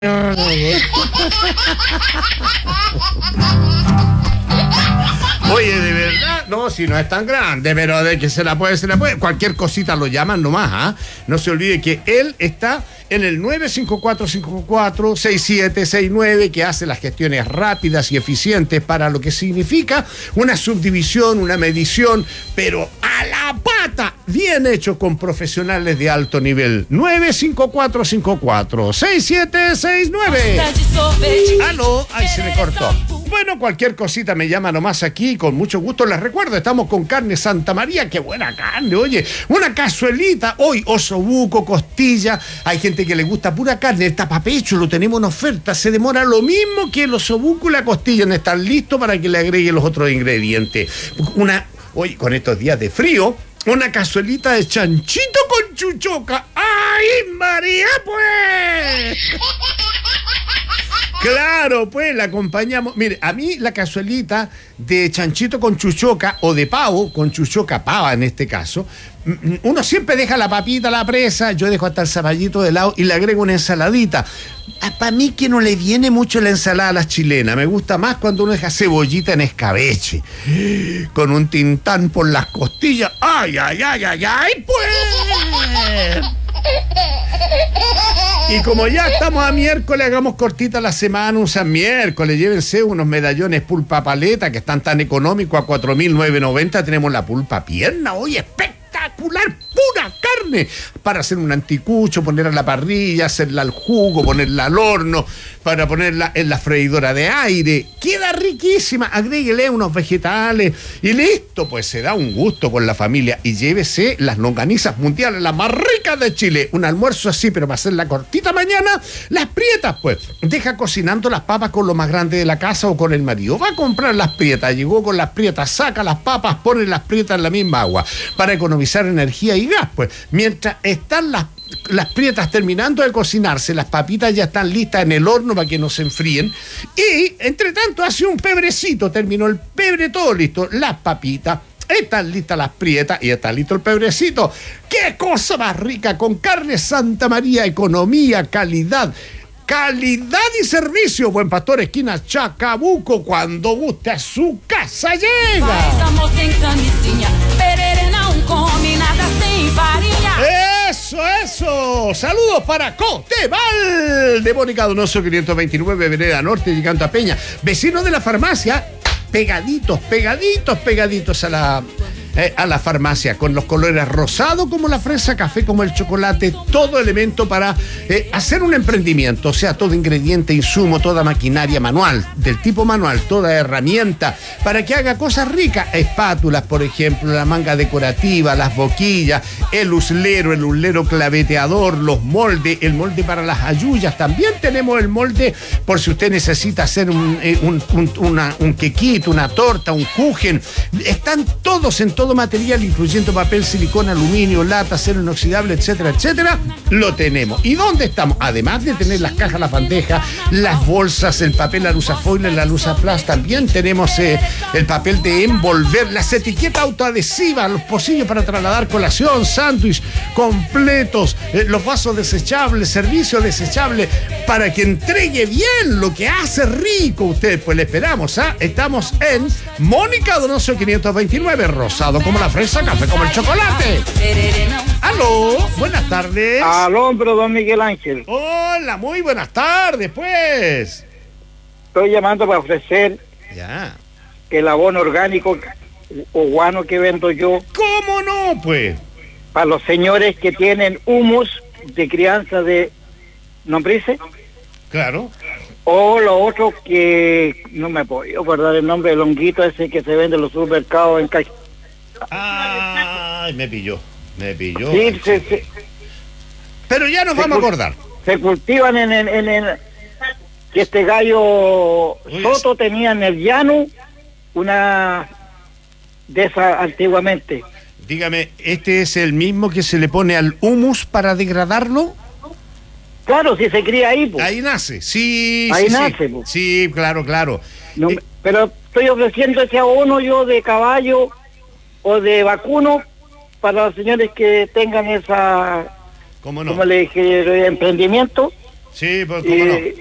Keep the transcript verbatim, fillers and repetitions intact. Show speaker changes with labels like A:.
A: No, no, no. Oye, de verdad, no, si no es tan grande, pero de que se la puede, se la puede. Cualquier cosita lo llaman nomás, ¿ah? ¿eh? No se olvide que él está en el nueve cinco cuatro cinco cuatro seis siete seis nueve, que hace las gestiones rápidas y eficientes para lo que significa una subdivisión, una medición, pero a la pata, bien hecho con profesionales de alto nivel. nueve cinco cuatro cinco cuatro seis siete seis nueve. Aló, ahí se me cortó. Bueno, cualquier cosita me llama nomás aquí, con mucho gusto. Les recuerdo, estamos con Carne Santa María. Qué buena carne, oye. Una cazuelita, hoy osobuco, costilla. Hay gente que le gusta pura carne. El tapapecho lo tenemos en oferta. Se demora lo mismo que el osobuco y la costilla en estar listo para que le agregue los otros ingredientes. Una, hoy con estos días de frío, una cazuelita de chanchito con chuchoca. ¡Ay, María, pues! Claro, pues la acompañamos. Mire, a mí la cazuelita de chanchito con chuchoca o de pavo, con chuchoca pava en este caso, uno siempre deja la papita, la presa, yo dejo hasta el zapallito de lado y le agrego una ensaladita. Para mí que no le viene mucho la ensalada a las chilenas, me gusta más cuando uno deja cebollita en escabeche, con un tintán por las costillas. ¡Ay, ay, ay, ay, ay, pues! Y como ya estamos a miércoles, hagamos cortita la semana, un San Miércoles, llévense unos medallones pulpa paleta que están tan económicos a cuatro mil novecientos noventa. Tenemos la pulpa pierna, hoy espectacular, pura carne, para hacer un anticucho, ponerla a la parrilla, hacerla al jugo, ponerla al horno, para ponerla en la freidora de aire. Queda riquísima, agréguele unos vegetales y listo, pues se da un gusto con la familia. Y llévese las longanizas mundiales, las más ricas de Chile. Un almuerzo así, pero para hacer la cortita mañana, las prietas, pues. Deja cocinando las papas con lo más grande de la casa o con el marido. Va a comprar las prietas, llegó con las prietas, saca las papas, pone las prietas en la misma agua, para economizar energía y gas, pues. Mientras están las las prietas terminando de cocinarse, las papitas ya están listas en el horno para que no se enfríen, y entre tanto hace un pebrecito, terminó el pebre, todo listo, las papitas, están listas las prietas y está listo el pebrecito. ¡Qué cosa más rica! Con Carne Santa María, economía, calidad. Calidad y servicio, Buen Pastor, esquina Chacabuco. Cuando guste, a su casa llega. Eso, eso. Saludos para Coteval de Mónica Donoso quinientos veintinueve, Vereda Norte, llegando a Peña. Vecinos de la farmacia, pegaditos, pegaditos, pegaditos a la... Eh, a la farmacia, con los colores rosado como la fresa, café como el chocolate, todo elemento para eh, hacer un emprendimiento, o sea, todo ingrediente, insumo, toda maquinaria manual, del tipo manual, toda herramienta, para que haga cosas ricas, espátulas, por ejemplo, la manga decorativa, las boquillas, el uslero, el uslero claveteador, los moldes, el molde para las hallullas, también tenemos el molde por si usted necesita hacer un, eh, un, un, una, un quequito, una torta, un kuchen, están todos en todo material, incluyendo papel, silicón, aluminio, lata, acero inoxidable, etcétera, etcétera, lo tenemos. ¿Y dónde estamos? Además de tener las cajas, las bandejas, las bolsas, el papel, la lusafoil, la lusaplast, también tenemos eh, el papel de envolver, las etiquetas autoadhesivas, los pocillos para trasladar colación, sándwich completos, eh, los vasos desechables, servicio desechable, para que entregue bien lo que hace rico usted. Pues le esperamos, ¿ah? ¿eh? Estamos en Mónica Donoso quinientos veintinueve, rosado como la fresa, café como el chocolate. Aló, buenas tardes.
B: Aló, pero don Miguel Ángel.
A: Hola, muy buenas tardes, pues.
B: Estoy llamando para ofrecer
A: ya
B: el abono orgánico o guano que vendo yo.
A: ¿Cómo no, pues?
B: Para los señores que tienen humus de crianza de nombrices.
A: Claro.
B: O lo otro que no me puedo acordar el nombre del honguito ese que se vende en los supermercados en calle.
A: Ay, me pilló, me pilló.
B: Sí, sí, sí.
A: Pero ya nos vamos a acordar.
B: Se cultivan en el... En, en, que este gallo
A: Uy,
B: Soto tenía en el llano una de esas antiguamente.
A: Dígame, ¿este es el mismo que se le pone al humus para degradarlo?
B: Claro, si se cría ahí, pues.
A: Ahí nace, sí,
B: Ahí
A: sí,
B: nace,
A: sí.
B: pues.
A: Sí, claro, claro.
B: No,
A: eh,
B: pero estoy ofreciendo ese abono yo de caballo o de vacuno para los señores que tengan esa,
A: ¿cómo no?
B: como le dije, emprendimiento.
A: Sí, pues cómo no.
B: Y,